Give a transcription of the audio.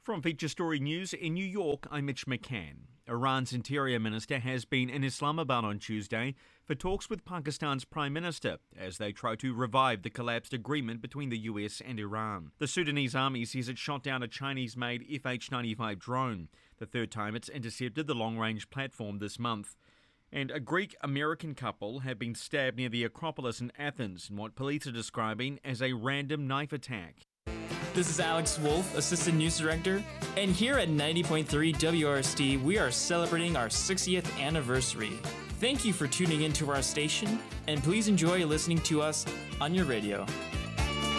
From Feature Story News in New York, I'm Mitch McCann. Iran's interior minister has been in Islamabad on Tuesday for talks with Pakistan's Prime Minister as they try to revive the collapsed agreement between the US and Iran. The Sudanese army says it shot down a Chinese-made FH-95 drone, the third time it's intercepted the long-range platform this month. And a Greek-American couple have been stabbed near the Acropolis in Athens in what police are describing as a random knife attack. This is Alex Wolf, Assistant News Director, and here at 90.3 WRST, we are celebrating our 60th anniversary. Thank you for tuning into our station, and please enjoy listening to us on your radio.